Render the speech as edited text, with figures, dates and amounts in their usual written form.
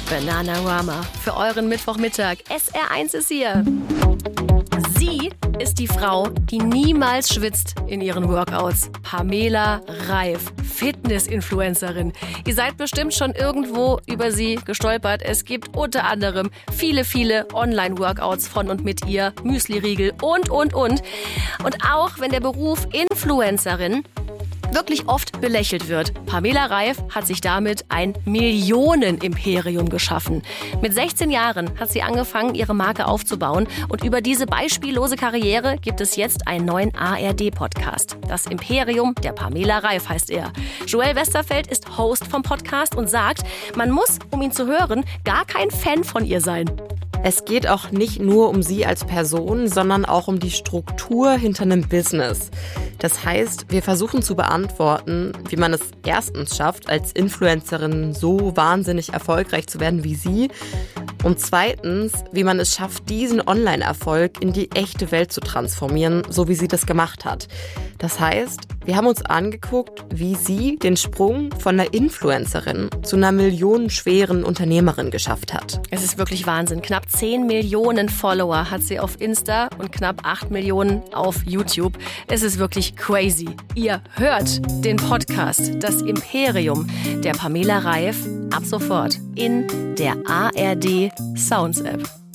Bananarama für euren Mittwochmittag. SR1 ist hier. Sie ist die Frau, die niemals schwitzt in ihren Workouts. Pamela Reif, Fitness-Influencerin. Ihr seid bestimmt schon irgendwo über sie gestolpert. Es gibt unter anderem viele Online-Workouts von und mit ihr, Müsli-Riegel und. Und auch wenn der Beruf Influencerin wirklich oft belächelt wird. Pamela Reif hat sich damit ein Millionenimperium geschaffen. Mit 16 Jahren hat sie angefangen, ihre Marke aufzubauen. Und über diese beispiellose Karriere gibt es jetzt einen neuen ARD-Podcast. Das Imperium der Pamela Reif heißt er. Joel Westerfeld ist Host vom Podcast und sagt, man muss, um ihn zu hören, gar kein Fan von ihr sein. Es geht auch nicht nur um sie als Person, sondern auch um die Struktur hinter einem Business. Das heißt, wir versuchen zu beantworten, wie man es erstens schafft, als Influencerin so wahnsinnig erfolgreich zu werden wie sie. Und zweitens, wie man es schafft, diesen Online-Erfolg in die echte Welt zu transformieren, so wie sie das gemacht hat. Das heißt, wir haben uns angeguckt, wie sie den Sprung von einer Influencerin zu einer millionenschweren Unternehmerin geschafft hat. Es ist wirklich Wahnsinn. Knapp 10 Millionen Follower hat sie auf Insta und knapp 8 Millionen auf YouTube. Es ist wirklich crazy. Ihr hört den Podcast Das Imperium der Pamela Reif ab sofort in der ARD Sounds App.